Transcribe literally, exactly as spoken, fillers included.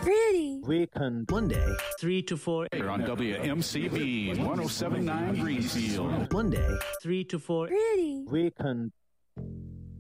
Pretty. We can Monday. three to four. Here on W M C B one oh seven point nine Greenfield. Monday. three to four. Pretty. We can